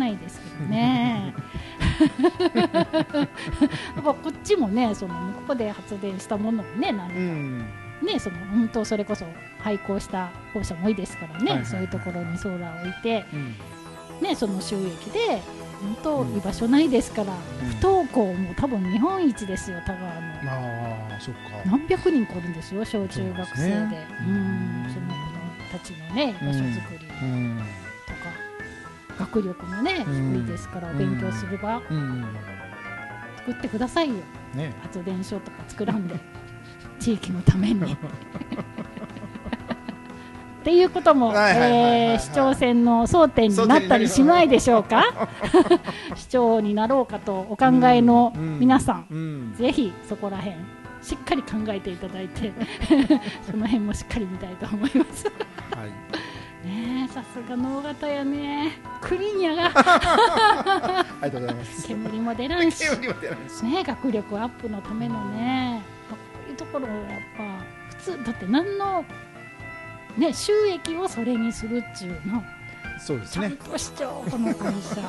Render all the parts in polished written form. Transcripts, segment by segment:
ないですけどねやっぱこっちもね、そのここで発電したものをね、何か、ね、その本当それこそ廃校した校舎も多いですからね、そういうところにソーラーを置いて、ね、その収益で本当居場所ないですから、不登校も多分日本一ですよ、田川の。 そっか、 何百人来るんですよ、小中学生で。その子供たちのね、居場所作りとか、学力もね低いですから、勉強すれば作ってくださいよ、発電所とか作らんで地域のためにっていうことも市長選の争点になったりしないでしょうか市長になろうかとお考えの皆さん、ぜひそこら辺しっかり考えていただいてその辺もしっかり見たいと思いますねえ、さすが能形やね、クリーンやがありがとうございます。 煙も出らんしね、学力アップのためのね、こういうところをやっぱ普通だって何のね、収益をそれにするっていうの、 そうですね、 ちゃんと市長この会社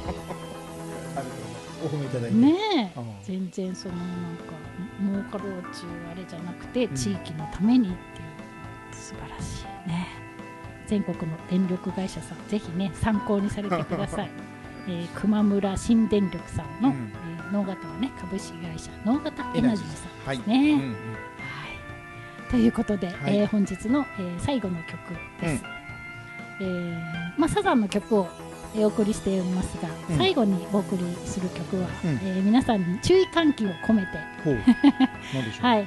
お褒めいただいてね、全然そのなんか儲かろうっていうあれじゃなくて、地域のためにっていう素晴らしいね。全国の電力会社さん、ぜひね参考にされてください熊村新電力さんの、能形はね株式会社能形エナジーさんですね。ということで、本日の、最後の曲です。サザンの曲をお送りしておりますが、最後にお送りする曲は、皆さんに注意喚起を込めてはい、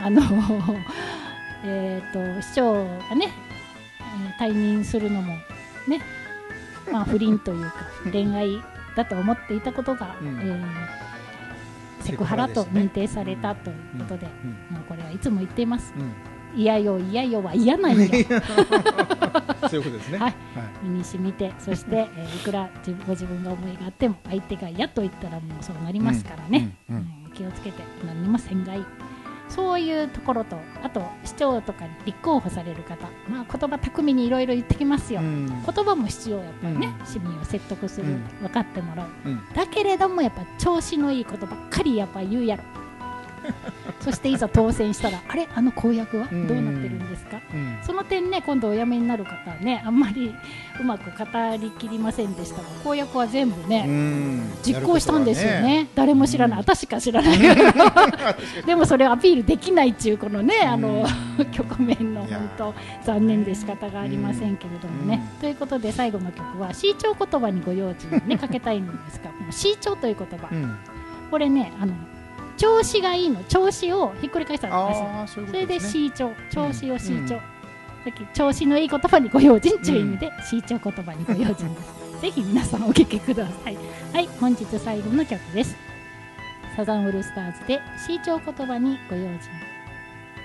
市長がね、退任するのもね、不倫というか恋愛だと思っていたことが、セクハラと認定されたということで、もうこれはいつも言っています。嫌よ嫌よは嫌なんよそういうことですね。 身に染みて、そしていくらご自分が思いがあっても相手が嫌と言ったらもうそうなりますからね、気をつけて何にもせんがいい、そういうところと、あと市長とかに立候補される方、言葉巧みにいろいろ言ってきますよ。言葉も必要やっぱりね、市民を説得する、分かってもらう、だけれどもやっぱ調子のいいことばっかりやっぱ言うやろそしていざ当選したら、あれ、あの公約はどうなってるんですか、その点ね、今度お辞めになる方はね、あんまりうまく語りきりませんでしたが、公約は全部ね実行したんですよね。誰も知らない、私しか知らないでもそれをアピールできないっていうこのね、局面の本当残念で仕方がありませんけれどもね。ということで最後の曲は市長言葉にご用心ねかけたいんですが、市長という言葉、これね、調子がいいの、調子をひっくり返したんですよ。それで市長、調子を市長、さっき調子のいい言葉にご用心という意味で市長言葉にご用心です。ぜひ皆さんお聞きください。はい、本日最後の曲です。サザンオールスターズで市長言葉にご用心。